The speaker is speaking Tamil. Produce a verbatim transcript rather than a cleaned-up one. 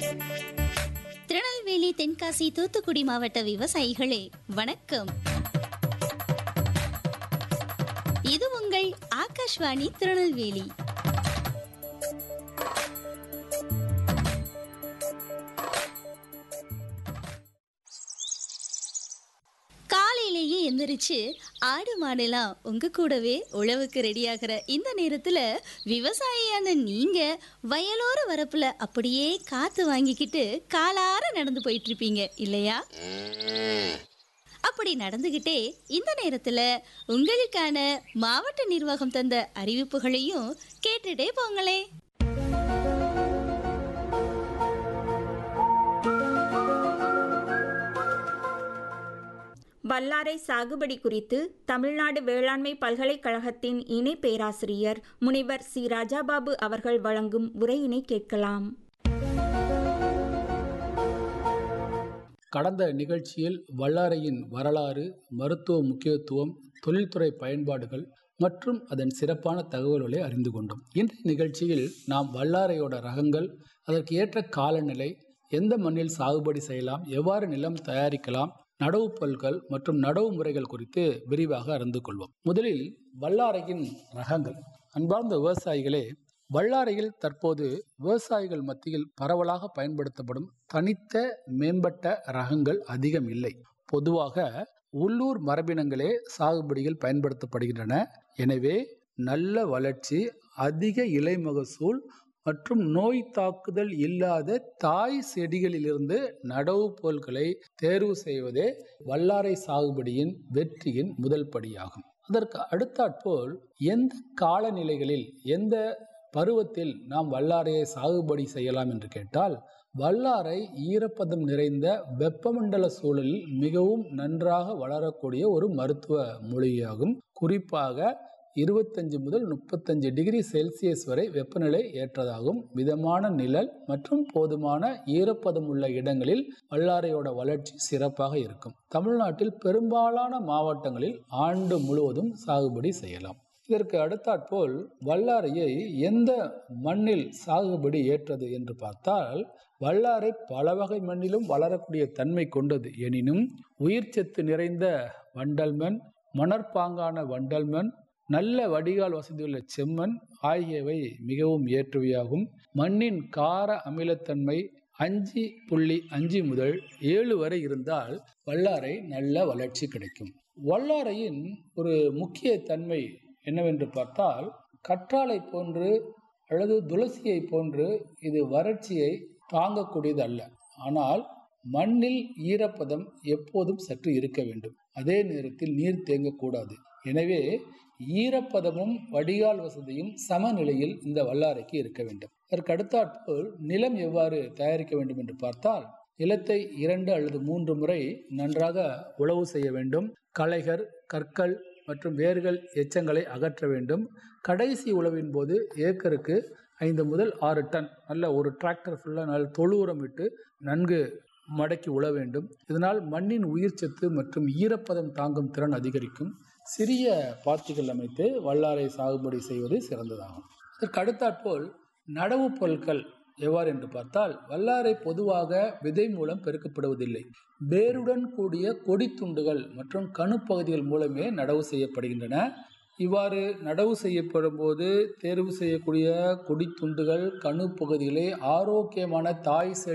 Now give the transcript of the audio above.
திருநெல்வேலி, தென்காசி, தூத்துக்குடி மாவட்ட விவசாயிகளே வணக்கம். இது உங்கள் ஆகாஷ்வாணி திருநெல்வேலி. காலையிலேயே எந்திரிச்சு ஆடு மாடெல்லாம் உங்க கூடவே உழவுக்கு ரெடியாகிற இந்த நேரத்துல விவசாயியான நீங்க வயலோர வரப்புல அப்படியே காத்து வாங்கிக்கிட்டு காலார நடந்து போயிட்டு இருப்பீங்க இல்லையா? அப்படி நடந்துகிட்டே இந்த நேரத்துல உங்களுக்கான மாவட்ட நிர்வாகம் தந்த அறிவிப்புகளையும் கேட்டுட்டே போங்களே. வல்லாரை சாகுபடி குறித்து தமிழ்நாடு வேளாண்மை பல்கலைக்கழகத்தின் இணை பேராசிரியர் முனைவர் சி ராஜாபாபு அவர்கள் வழங்கும் உரையினை கேட்கலாம். கடந்த நிகழ்ச்சியில் வல்லாரையின் வரலாறு, மருத்துவ முக்கியத்துவம், தொழில்துறை பயன்பாடுகள் மற்றும் அதன் சிறப்பான தகவல்களை அறிந்து கொண்டோம். இன்றைய நிகழ்ச்சியில் நாம் வல்லாரையோட ரகங்கள், அதற்கு ஏற்ற காலநிலை, எந்த மண்ணில் சாகுபடி செய்யலாம், எவ்வாறு நிலம் தயாரிக்கலாம், நடவு பொருட்கள் மற்றும் நடவு முறைகள் குறித்து விரிவாக அறிந்து கொள்வோம். முதலில் வல்லாரையின் ரகங்கள். அன்பார்ந்த விவசாயிகளே, வல்லாரையில் தற்போது விவசாயிகள் மத்தியில் பரவலாக பயன்படுத்தப்படும் தனித்த மேம்பட்ட ரகங்கள் அதிகம் இல்லை. பொதுவாக உள்ளூர் மரபினங்களே சாகுபடியில் பயன்படுத்தப்படுகின்றன. எனவே நல்ல வளர்ச்சி, அதிக இலை மகசூல் மற்றும் நோய் தாக்குதல் இல்லாத தாய் செடிகளிலிருந்து நடவு பொருட்களை தேர்வு செய்வதே வல்லாரை சாகுபடியின் வெற்றியின் முதல் படியாகும். அதற்கு அடுத்தாற்போல் எந்த காலநிலைகளில், எந்த பருவத்தில் நாம் வல்லாரையை சாகுபடி செய்யலாம் என்று கேட்டால், வல்லாரை ஈரப்பதம் நிறைந்த வெப்பமண்டல சூழலில் மிகவும் நன்றாக வளரக்கூடிய ஒரு மருத்துவ மூலிகையாகும். குறிப்பாக இருபத்தஞ்சு முதல் முப்பத்தஞ்சு டிகிரி செல்சியஸ் வரை வெப்பநிலை ஏற்றதாகும். மிதமான நிழல் மற்றும் போதுமான ஈரப்பதம் உள்ள இடங்களில் வல்லாரையோட வளர்ச்சி சிறப்பாக இருக்கும். தமிழ்நாட்டில் பெரும்பாலான மாவட்டங்களில் ஆண்டு முழுவதும் சாகுபடி செய்யலாம். இதற்கு அடுத்தாற்போல் வல்லாரையை எந்த மண்ணில் சாகுபடி ஏற்றது என்று பார்த்தால், வல்லாரை பல வகை மண்ணிலும் வளரக்கூடிய தன்மை கொண்டது. எனினும் உயிர்ச்சத்து நிறைந்த வண்டல் மண், மணற்பாங்கான வண்டல் மண், நல்ல வடிகால் வசதியுள்ள செம்மண் ஆகியவை மிகவும் ஏற்றவையாகும். மண்ணின் கார அமிலத்தன்மை அஞ்சு புள்ளி அஞ்சு முதல் ஏழு வரை இருந்தால் வல்லாரை நல்ல வளர்ச்சி கிடைக்கும். வல்லாரையின் ஒரு முக்கிய தன்மை என்னவென்று பார்த்தால், கற்றாழை போன்று அல்லது துளசியை போன்று இது வறட்சியை தாங்கக்கூடியது அல்ல. ஆனால் மண்ணில் ஈரப்பதம் எப்போதும் சற்று இருக்க வேண்டும். அதே நேரத்தில் நீர் தேங்கக்கூடாது. எனவே ஈரப்பதமும் வடிகால் வசதியும் சமநிலையில் இந்த வல்லாரைக்கு இருக்க வேண்டும். அதற்கு அடுத்தாற்போல் நிலம் எவ்வாறு தயாரிக்க வேண்டும் என்று பார்த்தால், நிலத்தை இரண்டு அல்லது மூன்று முறை நன்றாக உழவு செய்ய வேண்டும். களைகள், கற்கள் மற்றும் வேர்கள் எச்சங்களை அகற்ற வேண்டும். கடைசி உழவின் போது ஏக்கருக்கு ஐந்து முதல் ஆறு டன் நல்ல ஒரு டிராக்டர் ஃபுல்லாக நல்ல தொழு உரம் விட்டு நன்கு மடக்கி உழ வேண்டும். இதனால் மண்ணின் உயிர்ச்சத்து மற்றும் ஈரப்பதம் தாங்கும் திறன் அதிகரிக்கும். சிறிய பாத்திகள் அமைத்து வல்லாரை சாகுபடி செய்வது சிறந்ததாகும். இதற்கு அடுத்தாற்போல் நடவு பொருட்கள் எவ்வாறு என்று பார்த்தால், வல்லாரை பொதுவாக விதை மூலம் பெருக்கப்படுவதில்லை. வேருடன் கூடிய கொடித்துண்டுகள் மற்றும் கணுப்பகுதிகள் மூலமே நடவு செய்யப்படுகின்றன. இவ்வாறு நடவு செய்யப்படும் போது தேர்வு செய்யக்கூடிய கொடித்துண்டுகள், கணுப்பகுதிகளை ஆரோக்கியமான தாய்